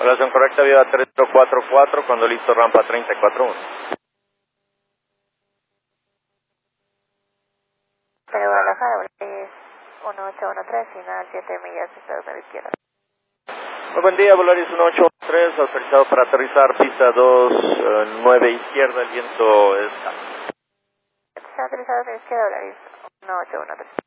Relación correcta, viva 3044, cuando listo, rampa 341. Pero Guadalajara, es 1813, final 7 millas, Estados Unidos izquierda. Muy buen día, Volaris 1813, autorizado para aterrizar, pista 29 izquierda, el viento es... Está autorizado a la izquierda, Volaris 1813.